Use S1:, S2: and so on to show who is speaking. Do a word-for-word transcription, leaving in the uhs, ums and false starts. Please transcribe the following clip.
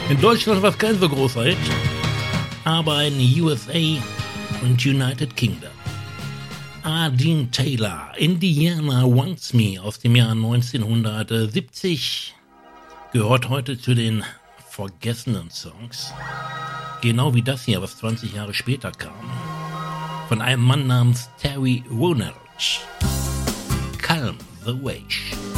S1: In Deutschland war es kein so großer Hit, aber in U S A und United Kingdom. Dean Taylor, Indiana Wants Me aus dem Jahr neunzehnhundertsiebzig, gehört heute zu den vergessenen Songs. Genau wie das hier, was zwanzig Jahre später kam. Von einem Mann namens Terry Woolner. Calm the Wave.